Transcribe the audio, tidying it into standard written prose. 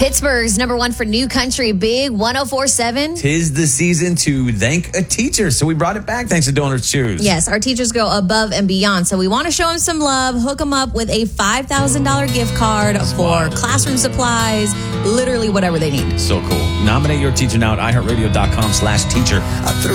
Pittsburgh's number one for new country, Big 104.7. Tis the season to thank a teacher, so we brought it back thanks to Donor's Choose. Yes, our teachers go above and beyond, so we want to show them some love, hook them up with a $5,000 gift card for classroom supplies, literally whatever they need. So cool. Nominate your teacher now at iHeartRadio.com/teacher.